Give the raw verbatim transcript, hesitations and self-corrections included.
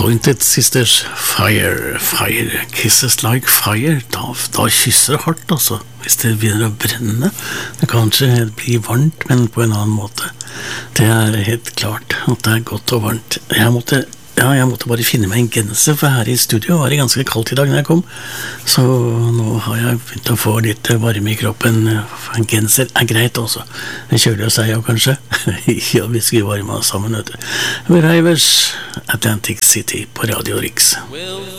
Pointed Sisters, Fire, Fire, Kisses Like Fire. Da, da kysser det hardt, altså. Hvis det begynner å brenne. Det kan kanskje bli varmt, men på en annen måte. Det er helt klart at det er godt og varmt. Jeg måtte, ja, jeg måtte bare finne meg en genser, for her i studio var det ganske kaldt i dag når jeg kom. Så nå har jeg begynt å få litt varme i kroppen. En genser er greit også. Det kjøler jo seg jo kanskje. Ja, vi skal varme oss sammen, vet du. Ravers, Atlantic City på Radio Riks.